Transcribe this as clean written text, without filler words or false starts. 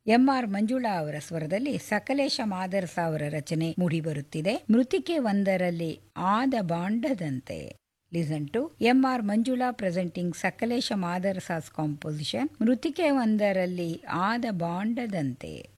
MR. Manjula ಅವರ ಸ್ವರದಲ್ಲಿ ಸಕಲೇಶ ಮಾದರಸ ಅವರ ರಚನೆ ಮೂಡಿಬರುತ್ತಿದೆ. ಮೃತಿಕೆ ಒಂದರಲ್ಲಿ ಆದ ಬಾಂಡದಂತೆ. Listen to MR. Manjula presenting ಸಕಲೇಶ ಮಾದರಸಾಸ್ composition ಮೃತಿಕೆ ಒಂದರಲ್ಲಿ ಆದ ಬಾಂಡದಂತೆ.